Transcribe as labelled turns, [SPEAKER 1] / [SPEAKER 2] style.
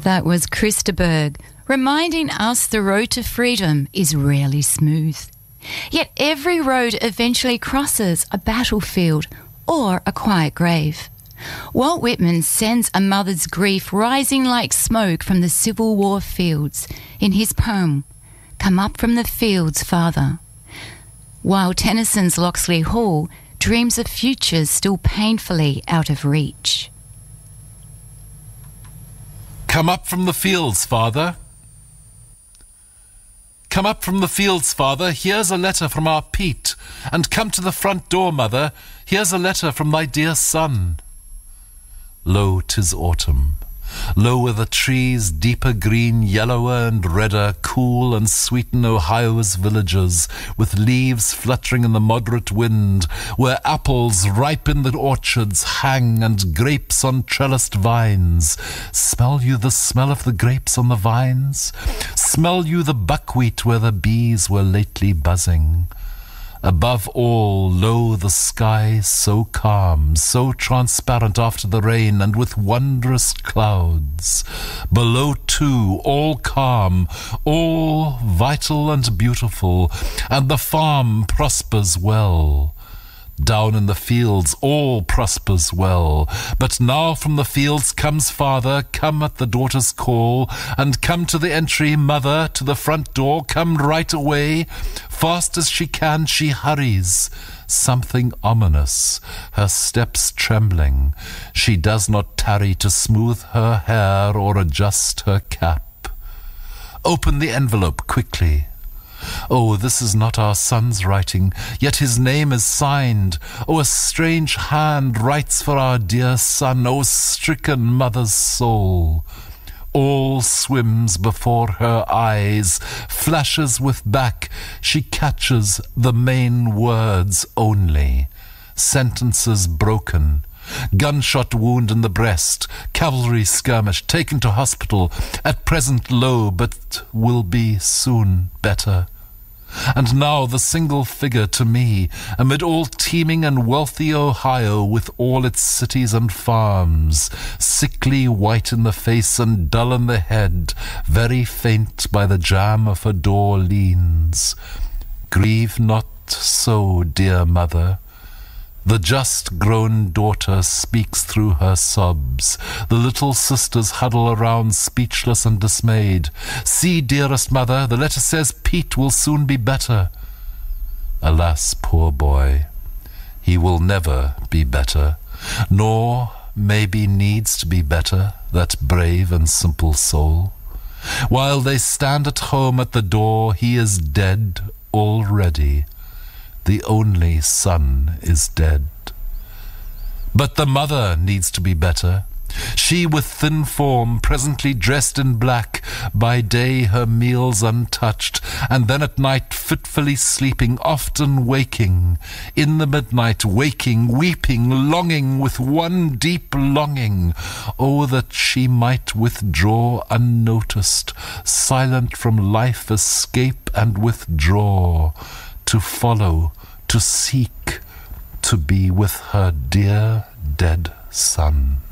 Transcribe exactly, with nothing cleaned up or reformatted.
[SPEAKER 1] That was Krista Berg, reminding us the road to freedom is rarely smooth. Yet every road eventually crosses a battlefield or a quiet grave. Walt Whitman sends a mother's grief rising like smoke from the Civil War fields in his poem, Come Up From the Fields, Father. While Tennyson's Locksley Hall dreams of futures still painfully out of reach.
[SPEAKER 2] Come up from the fields, Father. Come up from the fields, Father. Here's a letter from our Pete. And come to the front door, Mother. Here's a letter from thy dear son. Lo, 'tis autumn. Lo, where the trees, deeper green, yellower and redder, cool and sweeten Ohio's villages, with leaves fluttering in the moderate wind, where apples ripe in the orchards hang, and grapes on trellised vines. Smell you the smell of the grapes on the vines? Smell you the buckwheat where the bees were lately buzzing? Above all, lo, the sky so calm, so transparent after the rain, and with wondrous clouds. Below, too, all calm, all vital and beautiful, and the farm prospers well. Down in the fields all prospers well. But now from the fields comes father, come at the daughter's call, and come to the entry, mother, to the front door, come right away. Fast as she can she hurries, something ominous, her steps trembling. She does not tarry to smooth her hair or adjust her cap. Open the envelope quickly. Oh, this is not our son's writing, yet his name is signed. Oh, a strange hand writes for our dear son, oh, stricken mother's soul. All swims before her eyes, flashes with back, she catches the main words only. Sentences broken. Gunshot wound in the breast, cavalry skirmish, taken to hospital, at present low, but will be soon better. And now the single figure to me, amid all teeming and wealthy Ohio, with all its cities and farms, sickly white in the face and dull in the head, very faint by the jamb of her door leans. Grieve not so, dear mother. The just grown daughter speaks through her sobs. The little sisters huddle around, speechless and dismayed. See, dearest mother, the letter says Pete will soon be better. Alas, poor boy, he will never be better, nor maybe needs to be better, that brave and simple soul. While they stand at home at the door, he is dead already. The only son is dead. But the mother needs to be better. She with thin form, presently dressed in black, by day her meals untouched, and then at night fitfully sleeping, often waking, in the midnight waking, weeping, longing with one deep longing, oh, that she might withdraw unnoticed, silent from life escape and withdraw, to follow, to seek, to be with her dear dead son.